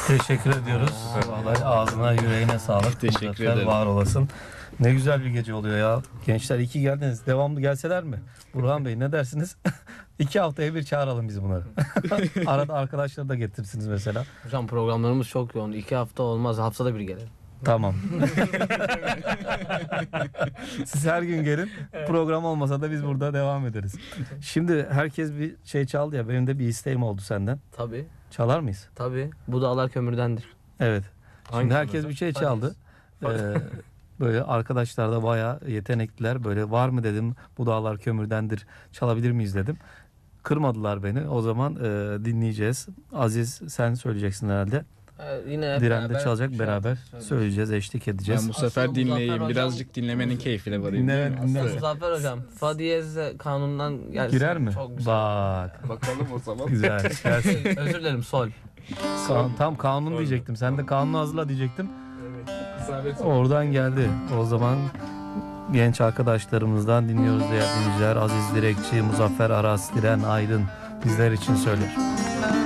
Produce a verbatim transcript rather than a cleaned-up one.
Teşekkür ediyoruz. Vallahi ağzına yüreğine sağlık. Teşekkür Muzaffer, ederim. var olasın. Ne güzel bir gece oluyor ya. Gençler iyi ki geldiniz. Devamlı gelseler mi? Burhan Bey ne dersiniz? İki haftaya bir çağıralım biz bunları. Arada arkadaşları da getirsiniz mesela. Hocam programlarımız çok yoğun. İki hafta olmaz. Haftada bir gelelim. Tamam. Siz her gün gelin. Program olmasa da biz burada devam ederiz. Şimdi herkes bir şey çaldı ya. Benim de bir isteğim oldu senden. Tabii. Çalar mıyız? Tabii. Bu dağlar kömürdendir. Evet. Şimdi Hangisi herkes hocam? bir şey çaldı. Ee, böyle arkadaşlar da bayağı yetenekliler. Böyle var mı dedim. Bu dağlar kömürdendir. Çalabilir miyiz dedim. Kırmadılar beni. O zaman e, dinleyeceğiz. Aziz sen söyleyeceksin herhalde. Ee, yine hep Diren de beraber çalacak. şey Beraber yapacağız, söyleyeceğiz. Eşlik edeceğiz. Ben bu sefer Aslında dinleyeyim. Muzaffer Birazcık dinlemenin keyfine varayım. Dinle- değil mi? dinle. söyleyeceğiz. Muzaffer hocam. Fa diyez kanundan gelsin. Girer mi? Çok güzel. Bak. Bakalım o zaman. Güzel. Gelsin. Özür dilerim, sol. Kan- tam kanun diyecektim. Sen de kanunu hazırla diyecektim. Evet. Oradan geldi. O zaman genç arkadaşlarımızdan dinliyoruz değerli dinleyiciler. Aziz Direkçi, Muzaffer Aras, Diren Aydın bizler için söyler.